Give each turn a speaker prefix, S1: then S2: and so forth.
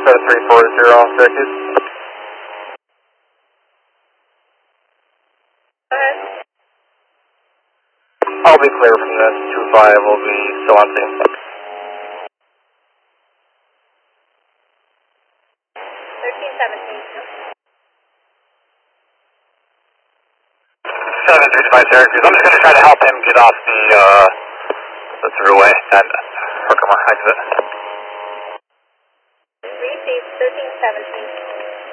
S1: 7340 on Syracuse.
S2: Go ahead.
S1: I'll be clear from this. 25 will be still on scene.
S2: 1317.
S1: 735 Syracuse. I'm just going to try to help him get off the throughway and Herkimer exit.
S2: Received 1317.